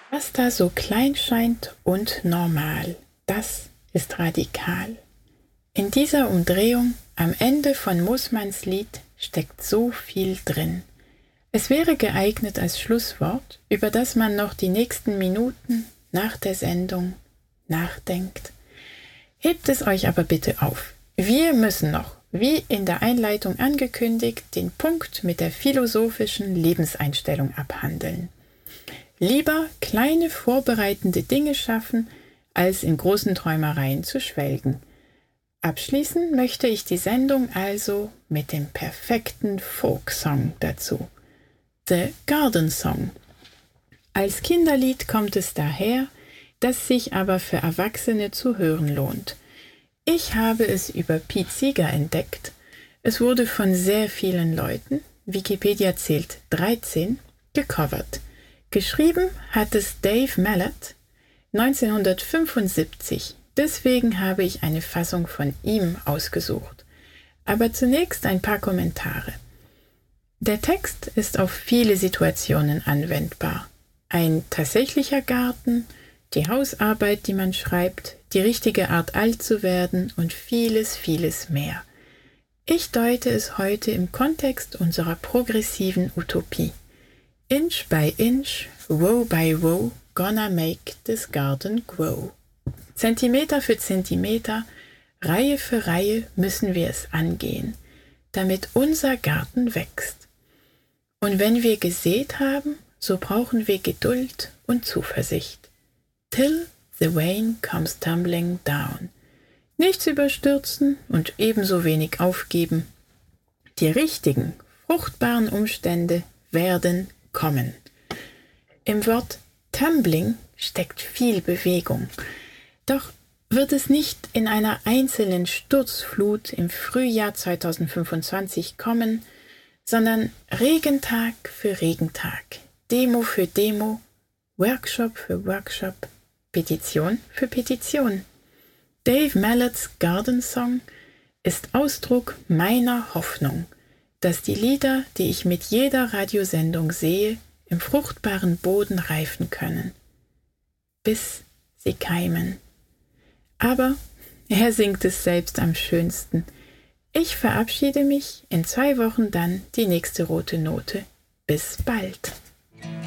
Was da so klein scheint und normal, das ist radikal. In dieser Umdrehung am Ende von Moosmanns Lied steckt so viel drin. Es wäre geeignet als Schlusswort, über das man noch die nächsten Minuten nach der Sendung nachdenkt. Hebt es euch aber bitte auf. Wir müssen noch, wie in der Einleitung angekündigt, den Punkt mit der philosophischen Lebenseinstellung abhandeln. Lieber kleine vorbereitende Dinge schaffen, als in großen Träumereien zu schwelgen. Abschließen möchte ich die Sendung also mit dem perfekten Folksong dazu. The Garden Song. Als Kinderlied kommt es daher, das sich aber für Erwachsene zu hören lohnt. Ich habe es über Pete Seeger entdeckt. Es wurde von sehr vielen Leuten, Wikipedia zählt 13, gecovert. Geschrieben hat es Dave Mallett 1975. Deswegen habe ich eine Fassung von ihm ausgesucht. Aber zunächst ein paar Kommentare. Der Text ist auf viele Situationen anwendbar. Ein tatsächlicher Garten, die Hausarbeit, die man schreibt, die richtige Art alt zu werden und vieles, vieles mehr. Ich deute es heute im Kontext unserer progressiven Utopie. Inch by inch, row by row, gonna make this garden grow. Zentimeter für Zentimeter, Reihe für Reihe müssen wir es angehen, damit unser Garten wächst. Und wenn wir gesät haben, so brauchen wir Geduld und Zuversicht. Till the rain comes tumbling down. Nichts überstürzen und ebenso wenig aufgeben. Die richtigen, fruchtbaren Umstände werden kommen. Im Wort tumbling steckt viel Bewegung. Doch wird es nicht in einer einzelnen Sturzflut im Frühjahr 2025 kommen, sondern Regentag für Regentag, Demo für Demo, Workshop für Workshop, Petition für Petition. Dave Malletts Garden Song ist Ausdruck meiner Hoffnung, dass die Lieder, die ich mit jeder Radiosendung sehe, im fruchtbaren Boden reifen können, bis sie keimen. Aber er singt es selbst am schönsten. Ich verabschiede mich, in 2 Wochen dann die nächste rote Note. Bis bald.